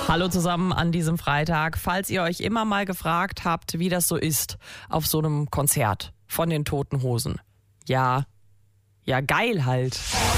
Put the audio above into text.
Hallo zusammen an diesem Freitag. Falls ihr euch immer mal gefragt habt, wie das so ist auf so einem Konzert von den Toten Hosen. Ja, geil halt.